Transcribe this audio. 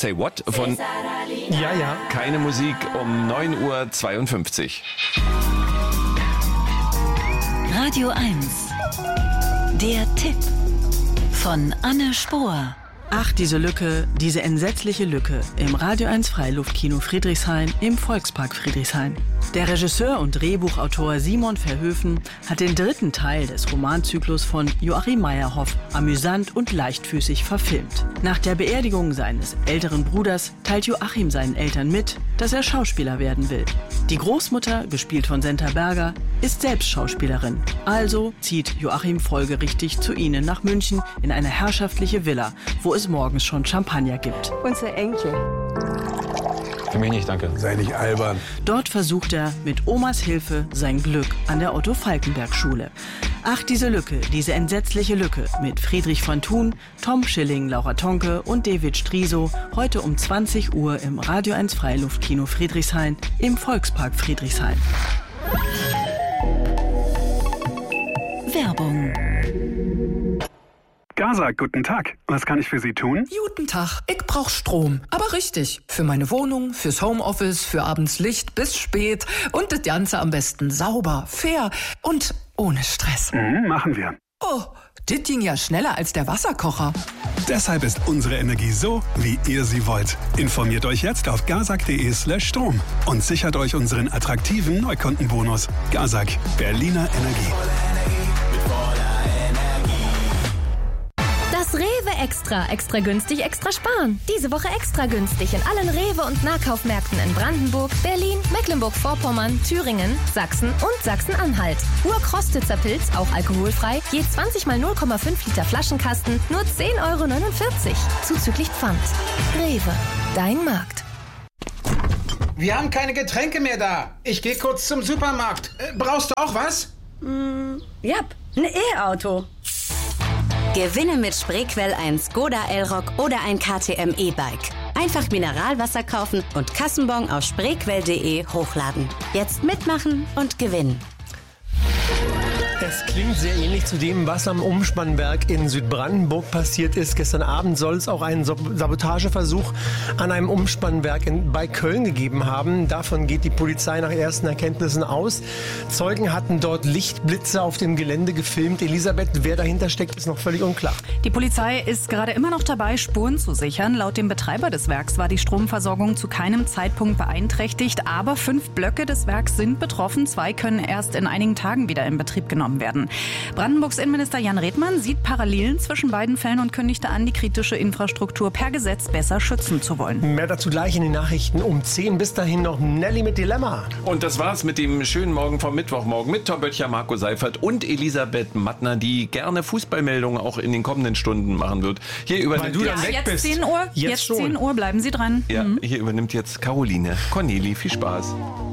Say What von Ja. Keine Musik um 9:52 Uhr. Radio 1. Der Tipp von Anne Spohr. Ach, diese Lücke, diese entsetzliche Lücke im Radio 1 Freiluftkino Friedrichshain im Volkspark Friedrichshain. Der Regisseur und Drehbuchautor Simon Verhoeven hat den dritten Teil des Romanzyklus von Joachim Meyerhoff amüsant und leichtfüßig verfilmt. Nach der Beerdigung seines älteren Bruders teilt Joachim seinen Eltern mit, dass er Schauspieler werden will. Die Großmutter, gespielt von Senta Berger, ist selbst Schauspielerin. Also zieht Joachim folgerichtig zu ihnen nach München in eine herrschaftliche Villa, wo es morgens schon Champagner gibt. Unser Enkel. Für mich nicht, danke. Sei nicht albern. Dort versucht er mit Omas Hilfe sein Glück an der Otto-Falckenberg-Schule. Ach, diese Lücke, diese entsetzliche Lücke mit Friedrich von Thun, Tom Schilling, Laura Tonke und David Striso heute um 20 Uhr im Radio 1 Freiluftkino Friedrichshain im Volkspark Friedrichshain. Werbung. GASAG, guten Tag. Was kann ich für Sie tun? Guten Tag, ich brauch Strom. Aber richtig. Für meine Wohnung, fürs Homeoffice, für abends Licht bis spät. Und das Ganze am besten sauber, fair und ohne Stress. Machen wir. Oh, das ging ja schneller als der Wasserkocher. Deshalb ist unsere Energie so, wie ihr sie wollt. Informiert euch jetzt auf gasag.de/Strom und sichert euch unseren attraktiven Neukundenbonus. GASAG, Berliner Energie. Das Rewe Extra. Extra günstig, extra sparen. Diese Woche extra günstig in allen Rewe- und Nahkaufmärkten in Brandenburg, Berlin, Mecklenburg-Vorpommern, Thüringen, Sachsen und Sachsen-Anhalt. Urkrostitzer Pilz, auch alkoholfrei, je 20 mal 0,5 Liter Flaschenkasten, nur 10,49 €. Zuzüglich Pfand. Rewe, dein Markt. Wir haben keine Getränke mehr da. Ich gehe kurz zum Supermarkt. Brauchst du auch was? Ja, ein E-Auto. Gewinne mit Spreequell ein Skoda Elroq oder ein KTM E-Bike. Einfach Mineralwasser kaufen und Kassenbon auf spreequell.de hochladen. Jetzt mitmachen und gewinnen. Es klingt sehr ähnlich zu dem, was am Umspannwerk in Südbrandenburg passiert ist. Gestern Abend soll es auch einen Sabotageversuch an einem Umspannwerk bei Köln gegeben haben. Davon geht die Polizei nach ersten Erkenntnissen aus. Zeugen hatten dort Lichtblitze auf dem Gelände gefilmt. Elisabeth, wer dahinter steckt, ist noch völlig unklar. Die Polizei ist gerade immer noch dabei, Spuren zu sichern. Laut dem Betreiber des Werks war die Stromversorgung zu keinem Zeitpunkt beeinträchtigt. Aber 5 Blöcke des Werks sind betroffen. 2 können erst in einigen Tagen wieder in Betrieb genommen werden. Brandenburgs Innenminister Jan Redmann sieht Parallelen zwischen beiden Fällen und kündigte an, die kritische Infrastruktur per Gesetz besser schützen zu wollen. Mehr dazu gleich in den Nachrichten um 10. Bis dahin noch Nelly mit Dilemma. Und das war's mit dem schönen Morgen vom Mittwochmorgen mit Tom Böttcher, Marco Seifert und Elisabeth Mattner, die gerne Fußballmeldungen auch in den kommenden Stunden machen wird. Hier übernimmt jetzt 10 Uhr. Jetzt 10 Uhr, bleiben Sie dran. Ja, hier übernimmt jetzt Caroline. Corneli, viel Spaß.